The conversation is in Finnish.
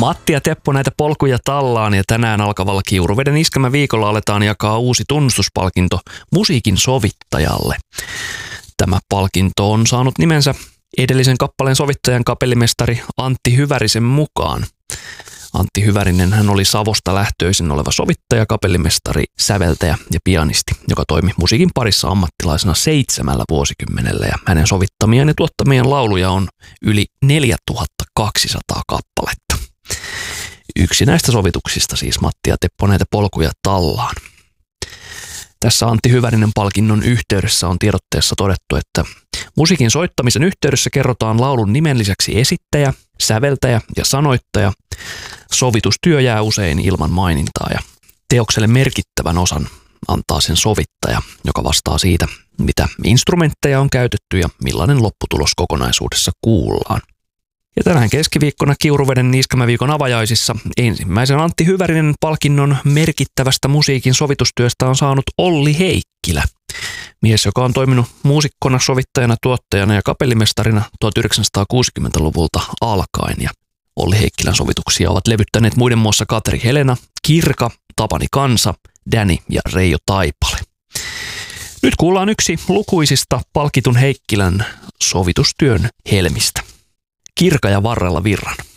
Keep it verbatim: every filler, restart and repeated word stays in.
Matti ja Teppo näitä polkuja tallaan ja tänään alkavalla Kiuruveden iskelmäviikolla aletaan jakaa uusi tunnustuspalkinto musiikin sovittajalle. Tämä palkinto on saanut nimensä edellisen kappaleen sovittajan kapellimestari Antti Hyvärisen mukaan. Antti Hyvärinen hän oli Savosta lähtöisin oleva sovittaja, kapellimestari, säveltäjä ja pianisti, joka toimi musiikin parissa ammattilaisena seitsemällä vuosikymmenellä ja hänen sovittamien ja tuottamien lauluja on yli neljätuhattakaksisataa kappaletta. Yksi näistä sovituksista siis Matti ja Teppo näitä polkuja tallaan. Tässä Antti Hyvärinen palkinnon yhteydessä on tiedotteessa todettu, että musiikin soittamisen yhteydessä kerrotaan laulun nimen lisäksi esittäjä, säveltäjä ja sanoittaja. Sovitustyö jää usein ilman mainintaa ja teokselle merkittävän osan antaa sen sovittaja, joka vastaa siitä, mitä instrumentteja on käytetty ja millainen lopputulos kokonaisuudessa kuullaan. Ja tänään keskiviikkona Kiuruveden iskelmäviikon avajaisissa ensimmäisen Antti Hyvärinen palkinnon merkittävästä musiikin sovitustyöstä on saanut Olli Heikkilä. Mies, joka on toiminut muusikkona, sovittajana, tuottajana ja kapellimestarina tuhatyhdeksänsataakuusikymmentäluvulta alkaen. Ja Olli Heikkilän sovituksia ovat levyttäneet muiden muassa Katri Helena, Kirka, Tapani Kansa, Danny ja Reijo Taipale. Nyt kuullaan yksi lukuisista palkitun Heikkilän sovitustyön helmistä. Kirka ja Varrella virran.